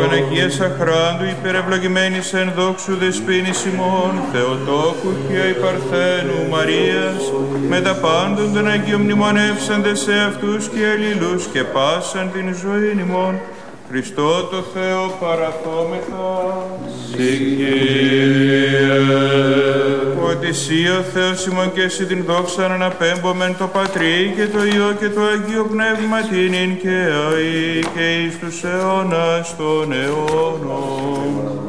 Παναγίας Αχράντου, υπερευλογημένης εν δόξου δεσποίνης ημών, Θεοτόκου και η Παρθένου Μαρίας, με τα πάντων των Αγίων μνημονεύσαντες σε αυτούς και αλληλούς και πάσαν την ζωήν ημών, Χριστό το Θεό παραθόμεθα. Κύριε. Ότι εσύ ο Θεός ημών και εσύ την δόξα να αναπέμπομεν το Πατρί και το Υιό και το Αγίο Πνεύμα την και αεί και εις τους αιώνας των αιώνων.